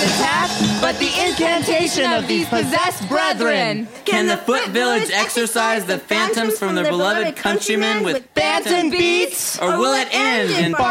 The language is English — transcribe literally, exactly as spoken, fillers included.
attack, but the incantation of these possessed brethren. Can the Foot Village exorcise the phantoms from their beloved countrymen with Phantom beats? Or will it end in